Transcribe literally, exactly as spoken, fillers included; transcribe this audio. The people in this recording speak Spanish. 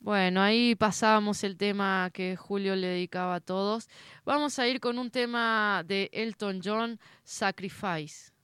Bueno, ahí pasábamos el tema que Julio le dedicaba a todos. Vamos a ir con un tema de Elton John, Sacrifice.